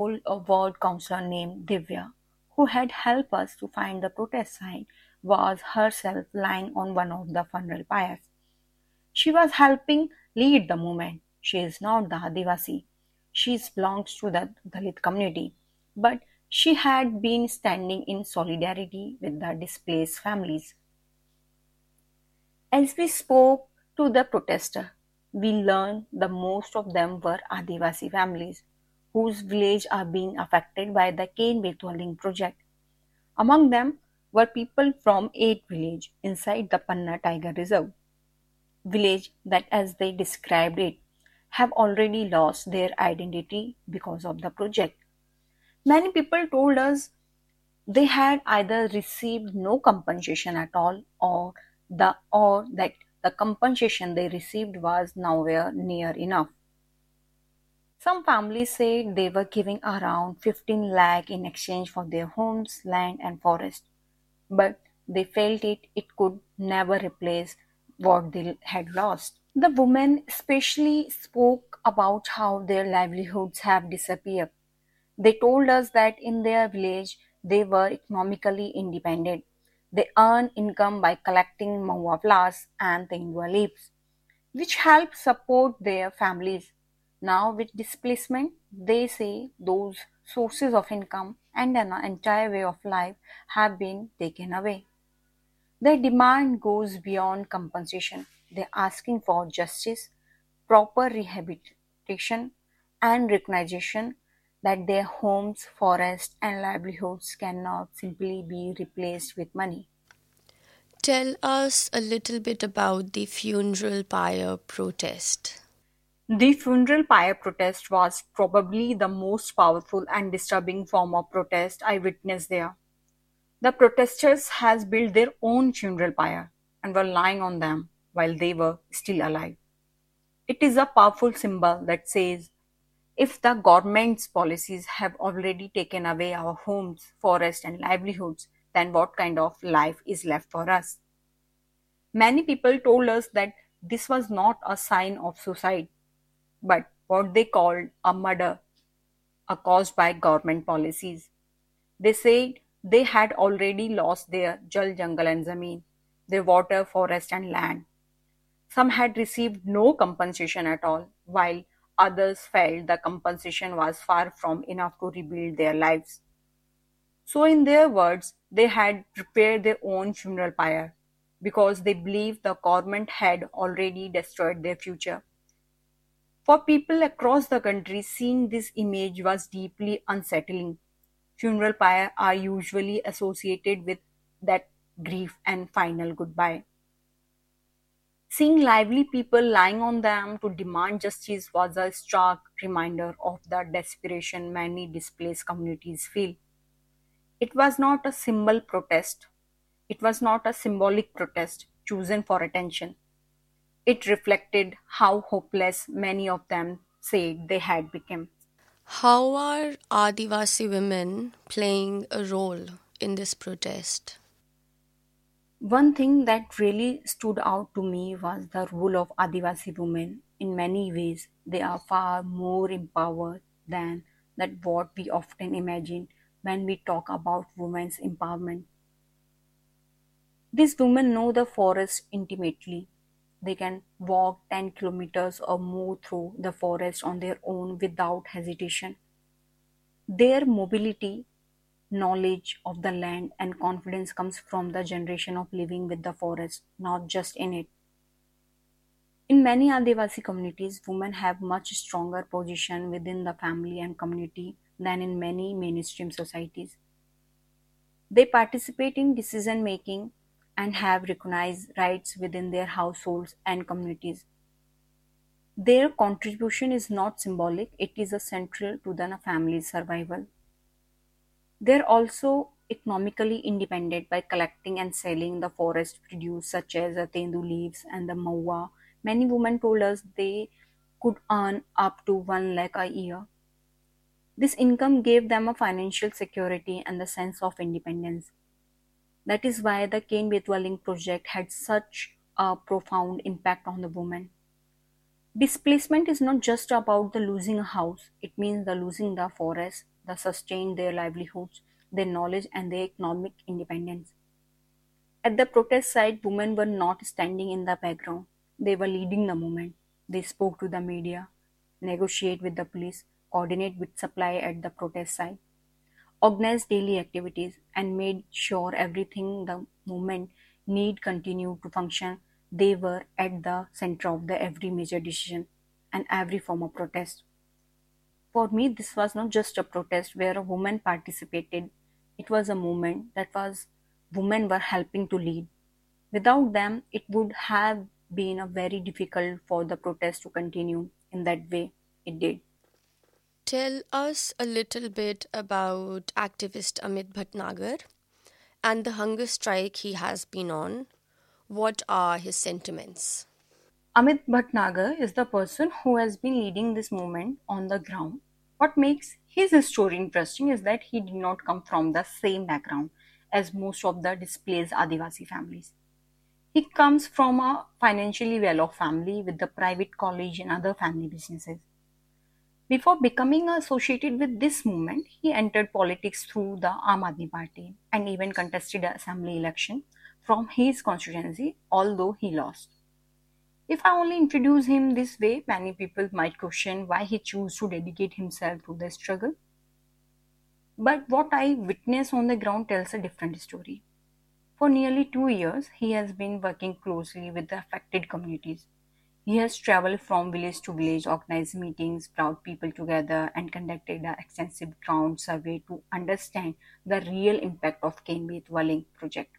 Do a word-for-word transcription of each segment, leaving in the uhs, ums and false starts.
A ward counselor named Divya, who had helped us to find the protest site, was herself lying on one of the funeral pyres. She was helping lead the movement. She is not the Adivasi. She belongs to the Dalit community, but she had been standing in solidarity with the displaced families. As we spoke to the protester, we learned that most of them were Adivasi families whose villages are being affected by the Cane Betwaling project. Among them were people from eight villages inside the Panna Tiger Reserve, village that, as they described it, have already lost their identity because of the project. Many people told us they had either received no compensation at all or the or that the compensation they received was nowhere near enough. Some families said they were giving around fifteen lakh in exchange for their homes, land and forest, but they felt it it could never replace what they had lost. The women especially spoke about how their livelihoods have disappeared. They told us that in their village they were economically independent. They earned income by collecting mawa flowers and tendua leaves, which helped support their families. Now, with displacement, they say those sources of income and an entire way of life have been taken away. Their demand goes beyond compensation. They're asking for justice, proper rehabilitation, and recognition that their homes, forests, and livelihoods cannot simply be replaced with money. Tell us a little bit about the funeral pyre protest. The funeral pyre protest was probably the most powerful and disturbing form of protest I witnessed there. The protesters has built their own funeral pyre and were lying on them while they were still alive. It is a powerful symbol that says if the government's policies have already taken away our homes, forests, and livelihoods, then what kind of life is left for us? Many people told us that this was not a sign of suicide, but what they called a murder, a caused by government policies. They said they had already lost their Jal, Jungle, and Zameen, their water, forest, and land. Some had received no compensation at all, while others felt the compensation was far from enough to rebuild their lives. So, in their words, they had prepared their own funeral pyre because they believed the government had already destroyed their future. For people across the country, seeing this image was deeply unsettling. Funeral pyre are usually associated with that grief and final goodbye. Seeing lively people lying on them to demand justice was a stark reminder of the desperation many displaced communities feel. It was not a symbol protest. It was not a symbolic protest chosen for attention. It reflected how hopeless many of them said they had become. How are Adivasi women playing a role in this protest? One thing that really stood out to me was the role of Adivasi women. In many ways, they are far more empowered than that what we often imagine when we talk about women's empowerment. These women know the forest intimately. They can walk ten kilometers or more through the forest on their own without hesitation. Their mobility, knowledge of the land, and confidence comes from the generation of living with the forest, not just in it. In many Adivasi communities, women have much stronger position within the family and community than in many mainstream societies. They participate in decision making and have recognized rights within their households and communities. Their contribution is not symbolic, it is essential to the family's survival. They're also economically independent by collecting and selling the forest produce such as the tendu leaves and the mawa. Many women told us they could earn up to one lakh a year. This income gave them a financial security and the sense of independence. That is why the Cane Betwaling project had such a profound impact on the women. Displacement is not just about the losing a house, it means the losing the forest, that sustained their livelihoods, their knowledge, and their economic independence. At the protest site, women were not standing in the background. They were leading the movement. They spoke to the media, negotiate with the police, coordinate with supply at the protest site, organized daily activities, and made sure everything the movement need continued to function. They were at the center of the every major decision and every form of protest. For me, this was not just a protest where a woman participated. It was a movement that was women were helping to lead. Without them, it would have been a very difficult for the protest to continue in that way it did. Tell us a little bit about activist Amit Bhatnagar and the hunger strike he has been on. What are his sentiments? Amit Bhatnagar is the person who has been leading this movement on the ground. What makes his story interesting is that he did not come from the same background as most of the displaced Adivasi families. He comes from a financially well off family with a private college and other family businesses. Before becoming associated with this movement, he entered politics through the Aam Aadmi Party and even contested an assembly election from his constituency, although he lost. If I only introduce him this way, many people might question why he chose to dedicate himself to the struggle. But what I witness on the ground tells a different story. For nearly two years, he has been working closely with the affected communities. He has traveled from village to village, organized meetings, brought people together, and conducted an extensive ground survey to understand the real impact of Kenbet Welling project.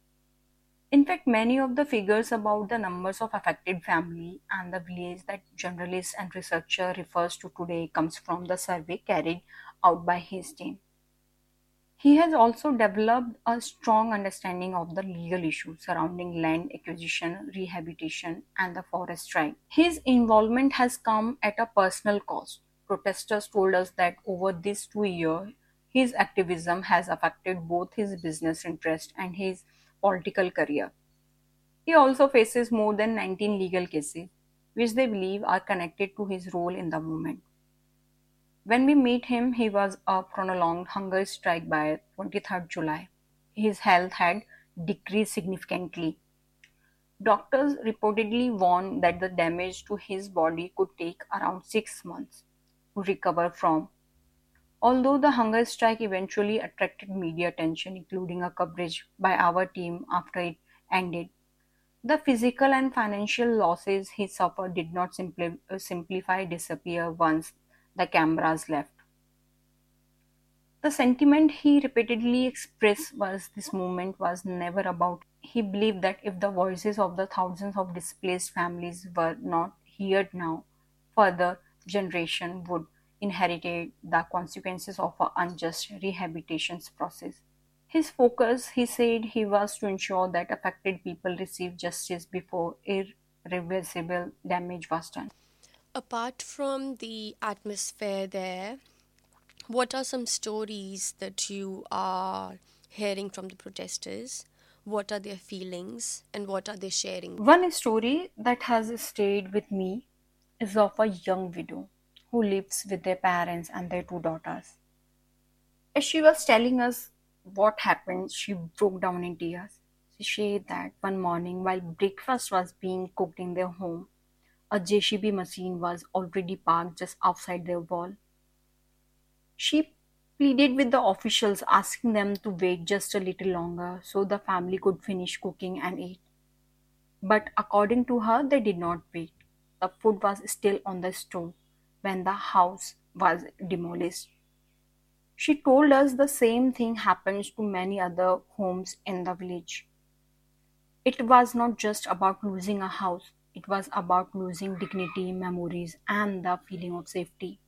In fact, many of the figures about the numbers of affected family and the village that journalists and researcher refers to today comes from the survey carried out by his team. He has also developed a strong understanding of the legal issues surrounding land acquisition, rehabilitation, and the forest right. His involvement has come at a personal cost. Protesters told us that over these two years, his activism has affected both his business interest and his political career. He also faces more than nineteen legal cases, which they believe are connected to his role in the movement. When we meet him, he was a prolonged hunger strike by twenty-third July. His health had decreased significantly. Doctors reportedly warned that the damage to his body could take around six months to recover from. Although the hunger strike eventually attracted media attention, including a coverage by our team after it ended, the physical and financial losses he suffered did not simply, uh, simplify disappear once the cameras left. The sentiment he repeatedly expressed was this movement was never about. He believed that if the voices of the thousands of displaced families were not heard now, further generation would inherit the consequences of an unjust rehabilitation process. His focus, he said, he was to ensure that affected people receive justice before irreversible damage was done. Apart from the atmosphere there, what are some stories that you are hearing from the protesters? What are their feelings and what are they sharing? One story that has stayed with me is of a young widow who lives with their parents and their two daughters. As she was telling us what happened, she broke down in tears. She said that one morning, while breakfast was being cooked in their home, a J C B machine was already parked just outside their wall. She pleaded with the officials, asking them to wait just a little longer so the family could finish cooking and eat. But according to her, they did not wait. The food was still on the stove when the house was demolished. She told us the same thing happens to many other homes in the village. It was not just about losing a house, it was about losing dignity, memories, and the feeling of safety.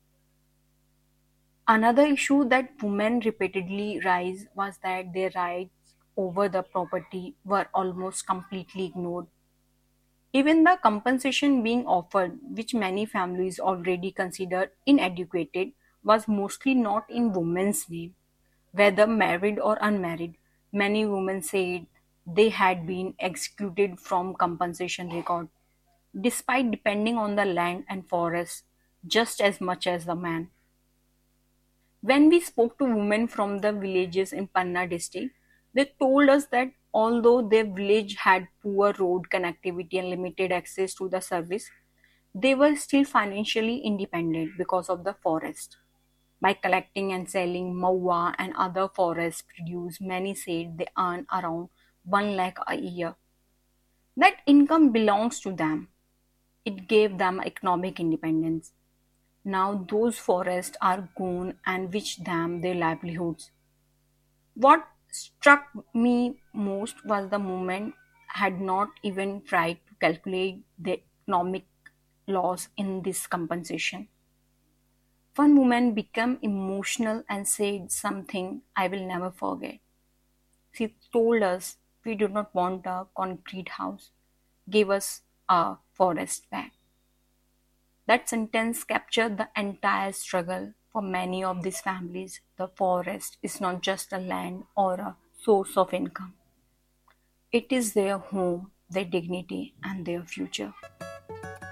Another issue that women repeatedly raised was that their rights over the property were almost completely ignored. Even the compensation being offered, which many families already considered inadequate, was mostly not in women's name. Whether married or unmarried, many women said they had been excluded from compensation record, despite depending on the land and forest just as much as the man. When we spoke to women from the villages in Panna district, they told us that although their village had poor road connectivity and limited access to the service, they were still financially independent because of the forest. By collecting and selling maua and other forest produce, many said they earn around one lakh a year. That income belongs to them. It gave them economic independence. Now those forests are gone and which them their livelihoods. What struck me most was the movement had not even tried to calculate the economic loss in this compensation. One woman became emotional and said something I will never forget. She told us, "We do not want a concrete house. Give us a forest back." That sentence captured the entire struggle. For many of these families, the forest is not just a land or a source of income, it is their home, their dignity, and their future.